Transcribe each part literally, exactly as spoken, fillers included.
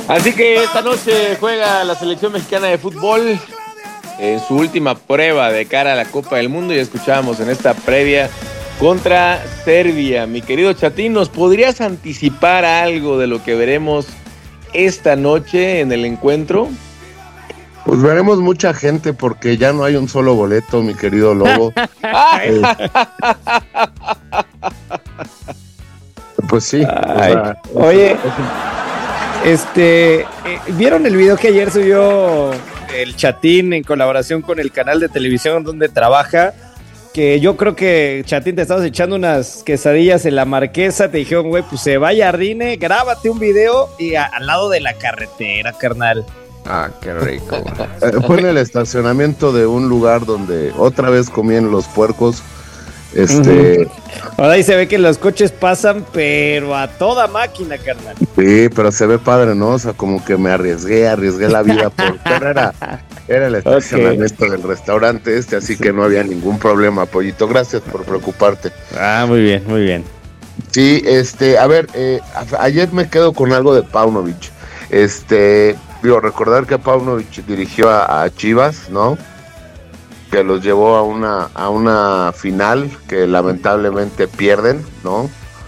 Así que esta noche juega la selección mexicana de fútbol en su última prueba de cara a la Copa del Mundo y escuchábamos en esta previa contra Serbia. Mi querido Chatín, ¿nos podrías anticipar algo de lo que veremos esta noche en el encuentro? Pues veremos mucha gente porque ya no hay un solo boleto, mi querido Lobo. eh, pues sí. O sea, oye, este, eh, ¿vieron el video que ayer subió el Chatín en colaboración con el canal de televisión donde trabaja? Que yo creo que, Chatín, te estabas echando unas quesadillas en la Marquesa, te dijeron, güey, pues se vaya a Rine, grábate un video y a, al lado de la carretera, carnal. Ah, qué rico. eh, fue en el estacionamiento de un lugar donde otra vez comían los puercos. Este. Uh-huh. Ahora ahí se ve que los coches pasan, pero a toda máquina, carnal. Sí, pero se ve padre, ¿no? O sea, como que me arriesgué, arriesgué la vida por era, era el estacionamiento okay. del restaurante este, así sí. que no había ningún problema, Pollito. Gracias por preocuparte. Ah, muy bien, muy bien. Sí, este, a ver, eh, a, ayer me quedo con algo de Paunovic. Este, digo, recordar que Paunovic dirigió a, a Chivas, ¿no? Que los llevó a una a una final que lamentablemente pierden, ¿no?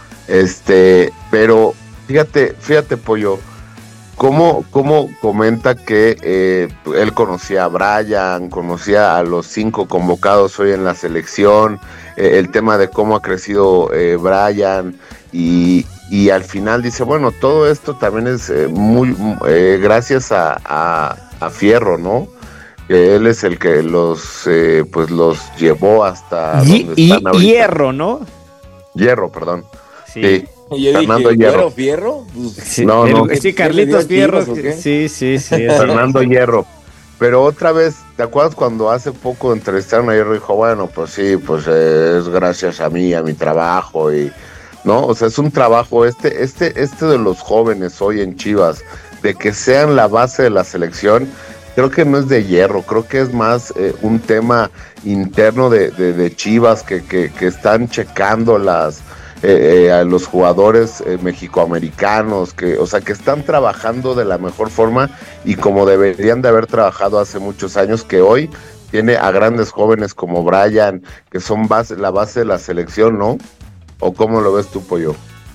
Este, pero fíjate, fíjate, Pollo, cómo, cómo comenta que eh, él conocía a Brian, conocía a los cinco convocados hoy en la selección, eh, el tema de cómo ha crecido eh, Brian y, y al final dice, bueno, todo esto también es eh, muy eh, gracias a, a, a Fierro, ¿no? Que él es el que los eh, pues los llevó hasta y, donde están y, ahorita. Hierro, ¿no? Hierro, perdón. Sí. sí. Y yo Fernando dije, Hierro. ¿Fierro? Pues, sí, no, no. El, sí, Carlitos Fierro. Sí, sí, sí. Fernando Hierro. Pero otra vez, ¿te acuerdas cuando hace poco entrevistaron a Hierro y dijo, bueno, pues sí, pues eh, es gracias a mí, a mi trabajo y no, o sea, es un trabajo este este este de los jóvenes hoy en Chivas, de que sean la base de la selección. Creo que no es de Hierro, creo que es más eh, un tema interno de, de, de Chivas que, que, que están checando las eh, eh, a los jugadores eh, mexicoamericanos, que, o sea, que están trabajando de la mejor forma y como deberían de haber trabajado hace muchos años, que hoy tiene a grandes jóvenes como Brian, que son base, la base de la selección, ¿no? ¿O cómo lo ves tú, Pollo?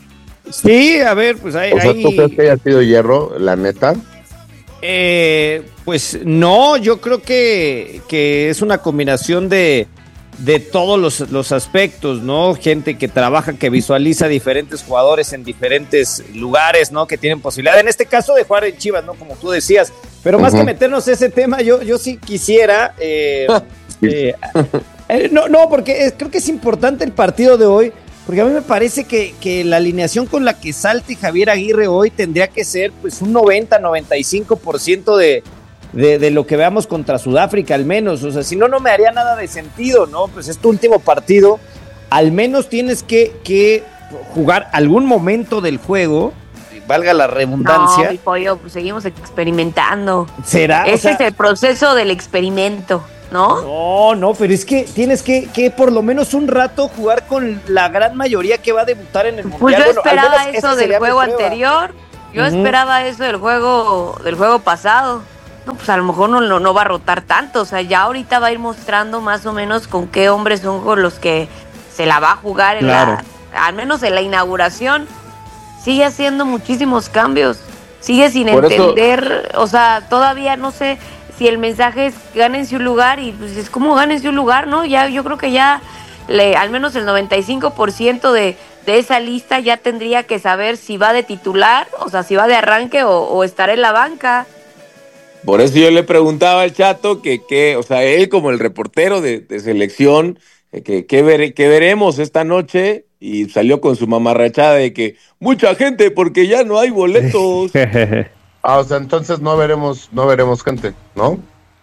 Sí, a ver, pues hay... O sea, hay... ¿tú crees que haya sido Hierro, la neta? Eh, pues no, yo creo que, que es una combinación de, de todos los, los aspectos, ¿no? Gente que trabaja, que visualiza diferentes jugadores en diferentes lugares, ¿no? Que tienen posibilidad, en este caso, de jugar en Chivas, ¿no? Como tú decías. Pero más uh-huh. que meternos en ese tema, yo, yo sí quisiera... Eh, eh, eh, no, no, porque es, creo que es importante el partido de hoy. Porque a mí me parece que, que la alineación con la que salte Javier Aguirre hoy tendría que ser pues un noventa, noventa y cinco por ciento de, de, de lo que veamos contra Sudáfrica al menos. O sea, si no, no me haría nada de sentido, ¿no? Pues es tu último partido. Al menos tienes que, que jugar algún momento del juego, valga la redundancia. No, mi pollo, pues seguimos experimentando. ¿Será? Ese o sea, es el proceso del experimento, ¿no? No, no, pero es que tienes que, que por lo menos un rato jugar con la gran mayoría que va a debutar en el Mundial. Pues yo bueno, esperaba eso del juego anterior, yo uh-huh. esperaba eso del juego del juego pasado. No, pues a lo mejor no, no, no va a rotar tanto, o sea, ya ahorita va a ir mostrando más o menos con qué hombres son con los que se la va a jugar, en claro. la, al menos en la inauguración. Sigue haciendo muchísimos cambios, sigue sin por entender, eso... o sea, todavía no sé... Si el mensaje es gánense un lugar, y pues es como gánense un lugar, ¿no? Ya yo creo que ya le, al menos el noventa y cinco por ciento de, de esa lista ya tendría que saber si va de titular, o sea, si va de arranque o, o estar en la banca. Por eso yo le preguntaba al Chato que, que o sea, él como el reportero de, de selección, que, que, ver, que veremos esta noche, y salió con su mamarrachada de que mucha gente porque ya no hay boletos. Ah, o sea, entonces no veremos, no veremos gente, ¿no?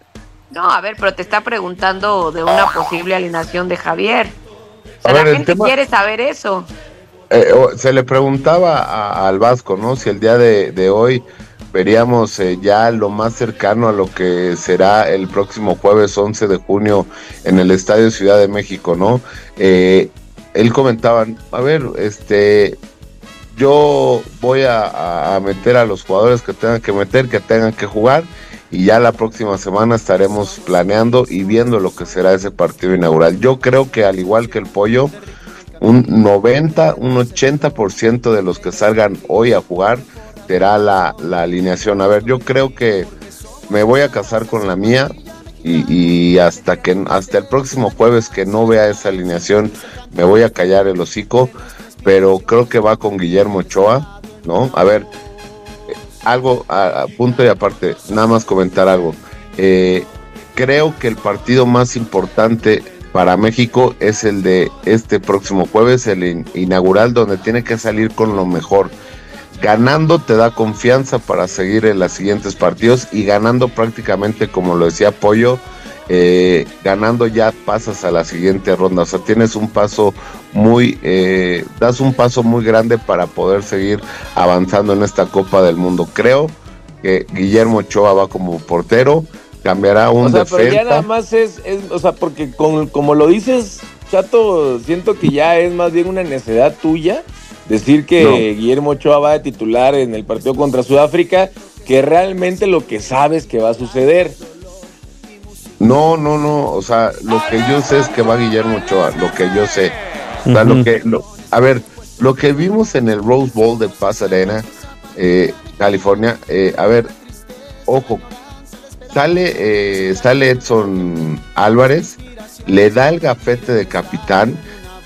No, a ver, pero te está preguntando de una posible alineación de Javier. O sea, a ver, la gente tema, quiere saber eso. Eh, se le preguntaba a, al Vasco, ¿no? Si el día de, de hoy veríamos eh, ya lo más cercano a lo que será el próximo jueves once de junio en el Estadio Ciudad de México, ¿no? Eh, él comentaba, a ver, este... yo voy a, a meter a los jugadores que tengan que meter, que tengan que jugar, y ya la próxima semana estaremos planeando y viendo lo que será ese partido inaugural. Yo creo que al igual que el Pollo, un noventa, un ochenta por ciento de los que salgan hoy a jugar será la, la alineación. A ver, yo creo que me voy a casar con la mía y, y hasta que hasta el próximo jueves que no vea esa alineación me voy a callar el hocico, pero creo que va con Guillermo Ochoa, ¿no? A ver, algo, a, a punto y aparte, nada más comentar algo. Eh, creo que el partido más importante para México es el de este próximo jueves, el in- inaugural, donde tiene que salir con lo mejor. Ganando te da confianza para seguir en los siguientes partidos, y ganando prácticamente, como lo decía Pollo, eh, ganando ya pasas a la siguiente ronda. O sea, tienes un paso muy, eh, das un paso muy grande para poder seguir avanzando en esta Copa del Mundo. Creo que Guillermo Ochoa va como portero, cambiará un o sea, defensa. Pero ya nada más es, es o sea, porque con, como lo dices, Chato, siento que ya es más bien una necesidad tuya decir que no. Guillermo Ochoa va de titular en el partido contra Sudáfrica, que realmente lo que sabes que va a suceder. No, no, no, o sea, lo que yo sé es que va Guillermo Ochoa, lo que yo sé. O sea, uh-huh. lo que, lo, a ver, lo que vimos en el Rose Bowl de Pasadena, eh, California, eh, a ver, ojo, sale, eh, sale Edson Álvarez, le da el gafete de capitán,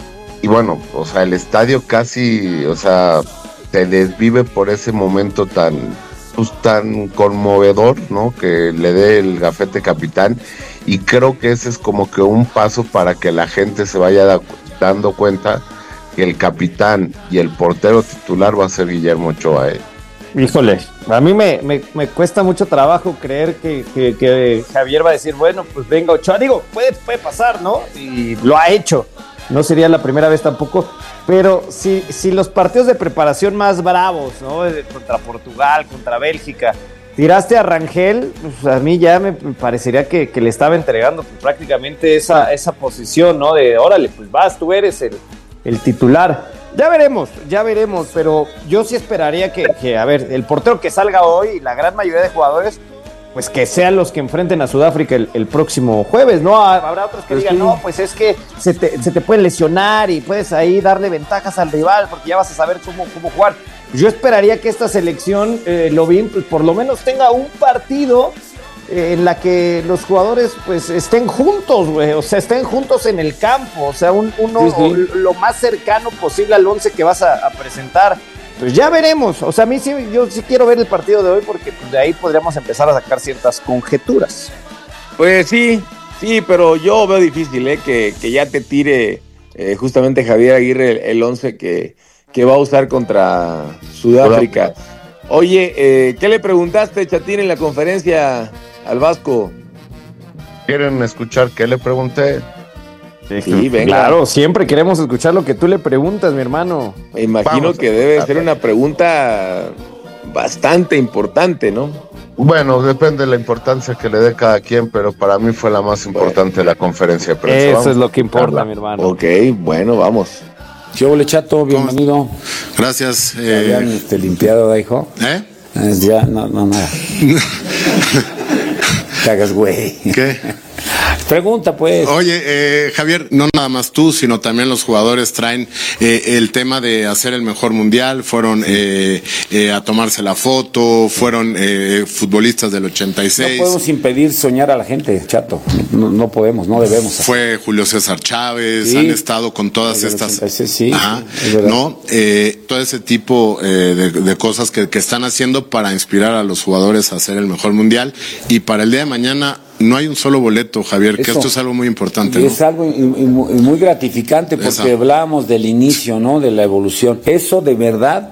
y bueno, o sea, el estadio casi, o sea, se desvive por ese momento tan, pues, tan conmovedor, ¿no? Que le dé el gafete capitán, y creo que ese es como que un paso para que la gente se vaya da, dando cuenta que el capitán y el portero titular va a ser Guillermo Ochoa, ¿eh? Híjole, a mí me, me, me cuesta mucho trabajo creer que, que, que Javier va a decir, bueno, pues venga Ochoa. Digo, puede, puede pasar, ¿no? Y lo ha hecho. No sería la primera vez tampoco, pero si, si los partidos de preparación más bravos, ¿no? Contra Portugal, contra Bélgica, tiraste a Rangel, pues a mí ya me parecería que, que le estaba entregando pues, prácticamente esa, esa posición, ¿no? De órale, pues vas, tú eres el, el titular. Ya veremos, ya veremos, pero yo sí esperaría que, que, a ver, el portero que salga hoy, la gran mayoría de jugadores, pues que sean los que enfrenten a Sudáfrica el, el próximo jueves, ¿no? Habrá otros que pues digan, sí. no, pues es que se te, se te puede lesionar y puedes ahí darle ventajas al rival porque ya vas a saber cómo, cómo jugar. Yo esperaría que esta selección, eh, Lobín, pues por lo menos tenga un partido eh, en la que los jugadores pues estén juntos, güey, o sea, estén juntos en el campo, o sea, un, uno sí, sí. lo más cercano posible al once que vas a, a presentar. Pues ya veremos, o sea, a mí sí, yo sí quiero ver el partido de hoy porque pues, de ahí podríamos empezar a sacar ciertas conjeturas. Pues sí, sí, pero yo veo difícil, ¿eh? que, que ya te tire eh, justamente Javier Aguirre el once que, que va a usar contra Sudáfrica. Oye, eh, ¿qué le preguntaste, Chatín, en la conferencia al Vasco? ¿Quieren escuchar qué le pregunté? Sí, venga. Claro, siempre queremos escuchar lo que tú le preguntas, mi hermano. Me imagino Vamos que debe ser una pregunta bastante importante, ¿no? Bueno, depende de la importancia que le dé cada quien, pero para mí fue la más importante de la conferencia de prensa. Eso Vamos. es lo que importa, mi hermano. Ok, bueno, vamos. ¿Qué ole, Chato? Bienvenido. Gracias. ¿Ya eh... habían este, limpiado, hijo? ¿Eh? Ya, no, no, nada. Cagas, güey. ¿Qué? Pregunta, pues. Oye, eh, Javier, no nada más tú, sino también los jugadores traen eh, el tema de hacer el mejor mundial, fueron eh, eh, a tomarse la foto, fueron eh, futbolistas del ochenta y seis. No podemos impedir soñar a la gente, Chato, no, no podemos, no debemos. Fue Julio César Chávez, sí. Han estado con todas estas... ochenta y seis, sí, Ajá, sí, ¿no? Eh, todo ese tipo eh, de, de cosas que, que están haciendo para inspirar a los jugadores a hacer el mejor mundial, y para el día de mañana no hay un solo boleto, Javier, Eso, que esto es algo muy importante, ¿no? Es algo muy gratificante porque Esa. hablábamos del inicio, ¿no? De la evolución. Eso de verdad